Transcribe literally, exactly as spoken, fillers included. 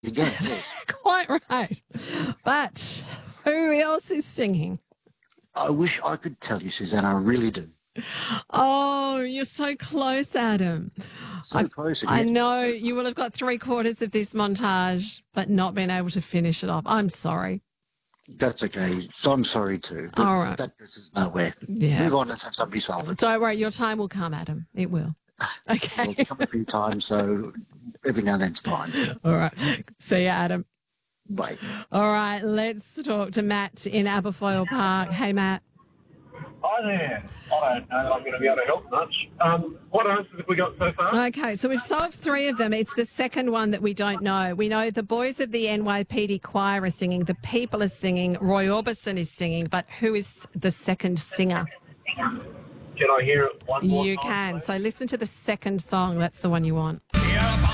Again, yes. Quite right. But who else is singing? I wish I could tell you, Suzanne. I really do. Oh, you're so close, Adam. So I, close. I Again. know you will have got three quarters of this montage, but not been able to finish it off. I'm sorry. That's okay. So I'm sorry too. But All right. That this is nowhere. Yeah. Move on. Let's have somebody solve it. Don't worry, your time will come, Adam. It will. Okay. Well, it's come a few times, so every now and then's fine. All right. See you, Adam. Bye. All right, let's talk to Matt in Aberfoyle Park. Hey, Matt. Hi there. I don't know that I'm going to be able to help much. Um, what answers have we got so far? Okay, so we've solved three of them. It's the second one that we don't know. We know the boys of the N Y P D choir are singing, the people are singing, Roy Orbison is singing, but who is the second singer? Can I hear it one more You time? can. please? So listen to the second song. That's the one you want.